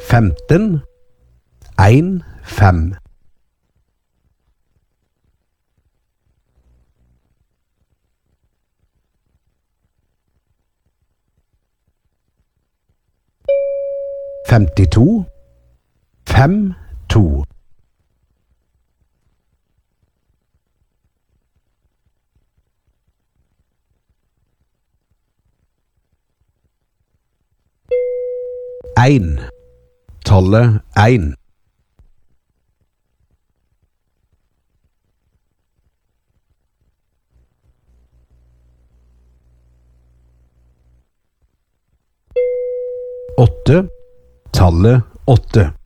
15, 1, 5. Femtito, 5, 2. Ein, tallet 1. Åtte, tallet 8.